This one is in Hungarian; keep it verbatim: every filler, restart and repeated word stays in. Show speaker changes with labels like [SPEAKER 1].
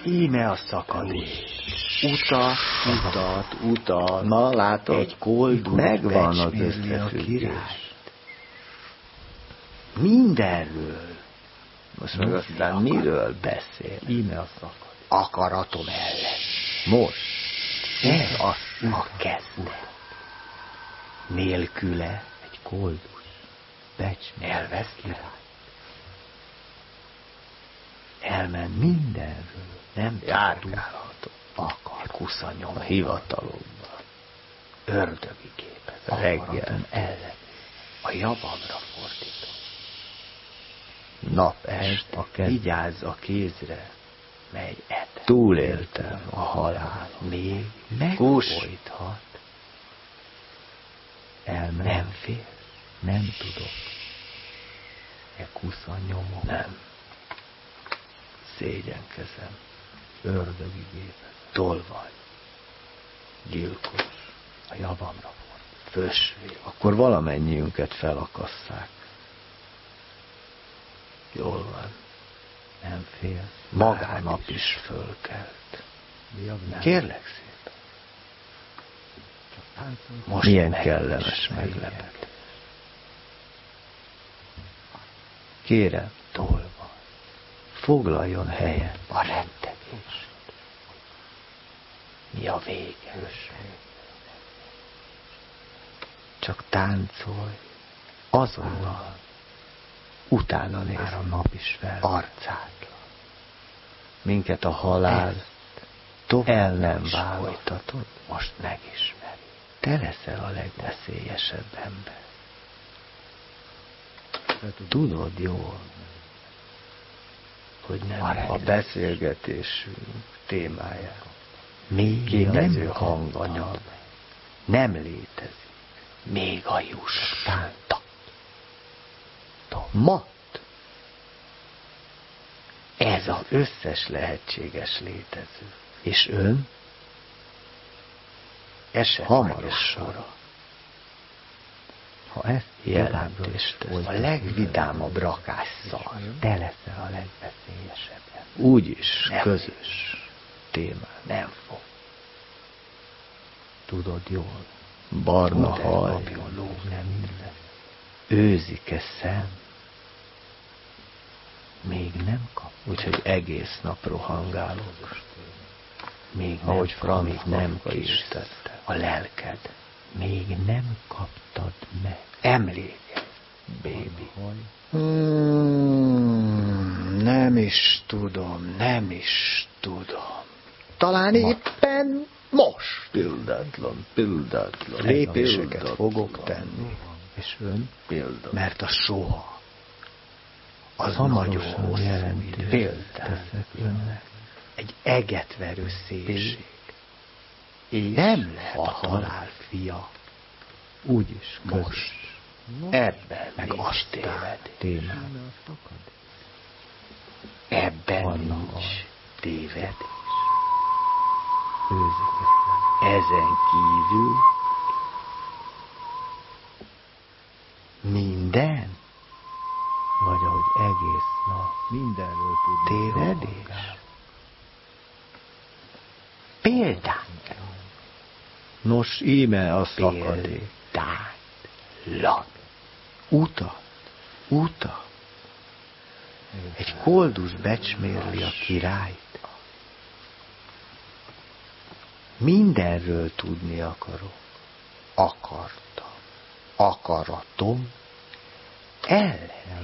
[SPEAKER 1] Íme a szakadék. Utat, utat, utat.
[SPEAKER 2] Na, látod?
[SPEAKER 1] Egy koldus
[SPEAKER 2] megvan az
[SPEAKER 1] becsméli a
[SPEAKER 2] összefüggés.
[SPEAKER 1] királyt. Mindenről.
[SPEAKER 2] Most meg aztán miről beszél?
[SPEAKER 1] Íme a szakadék. Akaratom ellen.
[SPEAKER 2] Most.
[SPEAKER 1] Ez az a kezdet. Nélküle egy koldus becsméli elvesz királyt. Elmen mindenről, nem
[SPEAKER 2] járkálható.
[SPEAKER 1] Akar kuszanyom
[SPEAKER 2] a hivatalomban.
[SPEAKER 1] Ördögi képet.
[SPEAKER 2] Reggel
[SPEAKER 1] ellen. A javamra fordítom.
[SPEAKER 2] Nap este.
[SPEAKER 1] A kezd... Vigyázz a kézre, mely etet.
[SPEAKER 2] Túléltem a halál.
[SPEAKER 1] Még megfojthat. Elmen. Nem fél. Nem tudok. E kuszanyomom.
[SPEAKER 2] Nem. Szégyenkezem.
[SPEAKER 1] Ördögi gépezet.
[SPEAKER 2] Tolvaj. Gyilkos.
[SPEAKER 1] A javamra volt.
[SPEAKER 2] Fösvé. Akkor valamennyiünket felakasszák. Jól van.
[SPEAKER 1] Nem fél.
[SPEAKER 2] Magánap is fölkelt. Kérlek szépen. Most milyen kellemes meglepet. Kérem,
[SPEAKER 1] Tolva.
[SPEAKER 2] foglaljon helyet.
[SPEAKER 1] A rettegést. Mi a vége?
[SPEAKER 2] Csak táncolj. Azonnal. Utána néz.
[SPEAKER 1] Már a nap is fel.
[SPEAKER 2] Arcádra. Minket a halál tovább el nem választatod.
[SPEAKER 1] Most megismeri.
[SPEAKER 2] Te leszel a legveszélyesebb ember. Tudod jól, hogy nem a beszélgetésünk témája.
[SPEAKER 1] Még
[SPEAKER 2] Képező hanganyag nem létezik.
[SPEAKER 1] Még a juss. Tánta.
[SPEAKER 2] Matt. Ez az összes lehetséges létező. És ön? Eset hamarosan. Ha ezt jelentést tesz,
[SPEAKER 1] a legvidámabb rakásszal, te leszel a legveszélyesebb.
[SPEAKER 2] Úgyis közös témán.
[SPEAKER 1] Nem fog.
[SPEAKER 2] Tudod jól, barna haj,
[SPEAKER 1] nem
[SPEAKER 2] őzike szem,
[SPEAKER 1] még nem kap.
[SPEAKER 2] úgyhogy egész nap rohangálok.
[SPEAKER 1] Még nem,
[SPEAKER 2] ahogy Franz
[SPEAKER 1] nem
[SPEAKER 2] kistette.
[SPEAKER 1] A lelked még nem kaptad meg. Emlékezz, baby.
[SPEAKER 2] Hmm, nem is tudom, nem is tudom. Talán Ma. éppen most. Pildatlan, pildatlan. Lépéseket pildatlan. Fogok tenni.
[SPEAKER 1] És ön?
[SPEAKER 2] Pildatlan.
[SPEAKER 1] Mert a soha az a nagyon hosszú idő.
[SPEAKER 2] Példát
[SPEAKER 1] önnek. Egy egetverő szépség. És nem lehet a halál fia.
[SPEAKER 2] Úgyis
[SPEAKER 1] most.
[SPEAKER 2] Ebben
[SPEAKER 1] meg azt téved.
[SPEAKER 2] Témán.
[SPEAKER 1] Ebben
[SPEAKER 2] Vannak
[SPEAKER 1] nincs tévedés.
[SPEAKER 2] Ezen kívül
[SPEAKER 1] minden?
[SPEAKER 2] Vagy ahogy egész nap mindenről tudni.
[SPEAKER 1] Tévedés? Példát.
[SPEAKER 2] Nos, íme a szakadék.
[SPEAKER 1] Példátlan.
[SPEAKER 2] Utat. Utat.
[SPEAKER 1] Egy koldus becsmérli a királyt. Mindenről tudni akarok. Akartam. Akaratom ellen.